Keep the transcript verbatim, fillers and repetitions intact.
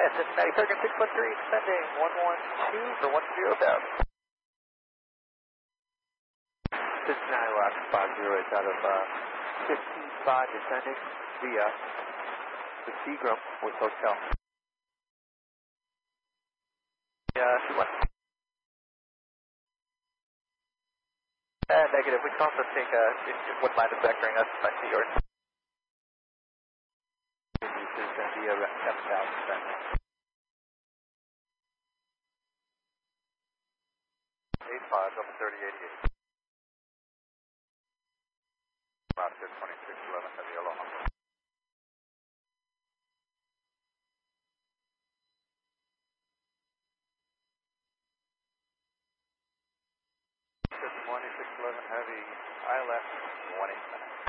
Cincinnati Peregrine six one three, sending one one two for one zero thousand. Cincinnati Rock five zero is out of uh, fifteen five descending via the Seagram with hotel. Yeah, two one. Uh, negative. We can also take, uh, if you wouldn't mind vectoring us back to yours. This is uh, via seven thousand descending. eight five, double thirty eighty-eight. Roger, twenty-six eleven, heavy Aloha. twenty-six eleven, heavy, I L S, one eight minutes.